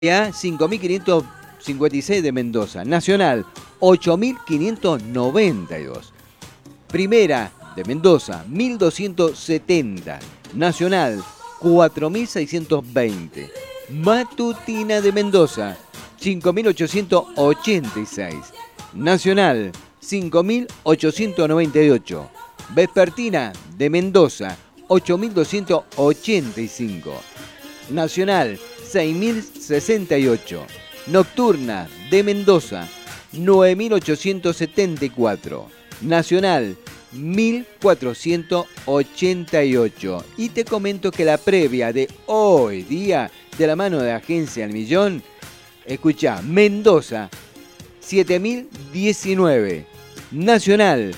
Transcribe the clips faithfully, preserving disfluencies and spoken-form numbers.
cinco mil quinientos cincuenta y seis de Mendoza. Nacional, ocho mil quinientos noventa y dos. Primera de Mendoza, mil doscientos setenta. Nacional, cuatro mil seiscientos veinte. Matutina de Mendoza, cinco mil ochocientos ochenta y seis. Nacional, cinco mil ochocientos noventa y ocho. Vespertina de Mendoza, ocho mil doscientos ochenta y cinco. Nacional, seis mil sesenta y ocho. Nocturna de Mendoza, nueve mil ochocientos setenta y cuatro. Nacional, mil cuatrocientos ochenta y ocho. Y te comento que la previa de hoy día, de la mano de Agencia al Millón, escuchá, Mendoza, siete mil diecinueve. Nacional,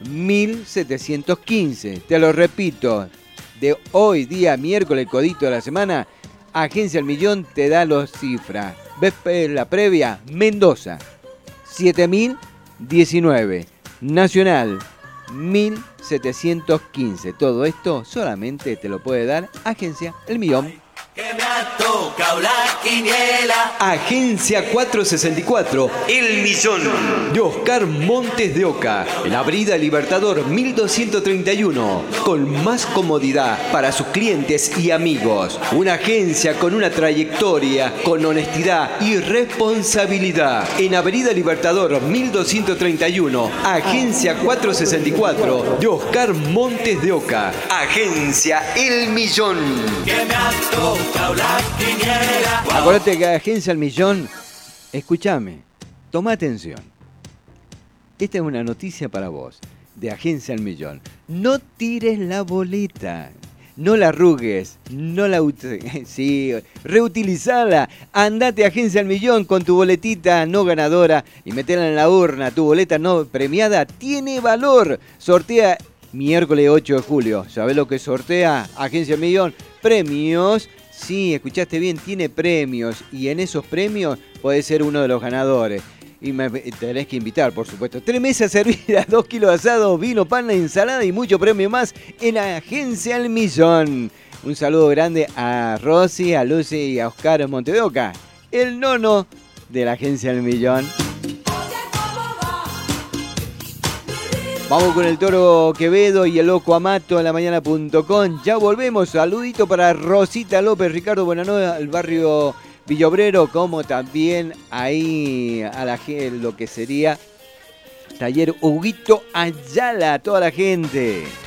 mil setecientos quince. Te lo repito, de hoy día, miércoles, codito de la semana, Agencia al Millón te da las cifras. ¿Ves la previa? Mendoza, siete mil diecinueve. Nacional, mil setecientos quince. Todo esto solamente te lo puede dar Agencia El Millón. Que me ha tocado la quiniela. Agencia cuatrocientos sesenta y cuatro, El Millón, de Oscar Montes de Oca, en Avenida Libertador mil doscientos treinta y uno, con más comodidad para sus clientes y amigos. Una agencia con una trayectoria, con honestidad y responsabilidad. En Avenida Libertador mil doscientos treinta y uno, Agencia cuatrocientos sesenta y cuatro, de Oscar Montes de Oca. Agencia El Millón. Que me ha tocado la quiniela. Acordate que Agencia al Millón, escúchame, toma atención. Esta es una noticia para vos, de Agencia al Millón. No tires la boleta, no la arrugues, no la ut- sí, reutilizala. Andate a Agencia al Millón con tu boletita no ganadora y metela en la urna. Tu boleta no premiada tiene valor. Sortea miércoles ocho de julio. ¿Sabés lo que sortea Agencia al Millón? Premios. Sí, escuchaste bien, tiene premios y en esos premios podés ser uno de los ganadores. Y me tenés que invitar, por supuesto. Tres mesas servidas, dos kilos de asado, vino, pan, ensalada y mucho premio más en Agencia al Millón. Un saludo grande a Rosy, a Lucy y a Oscar Montes de Oca, el nono de la Agencia al Millón. Vamos con el Toro Quevedo y el Loco Amato en la mañana punto com. Ya volvemos. Saludito para Rosita López, Ricardo Buenanoa, el barrio Villobrero, como también ahí a la lo que sería Taller Huguito Ayala, toda la gente.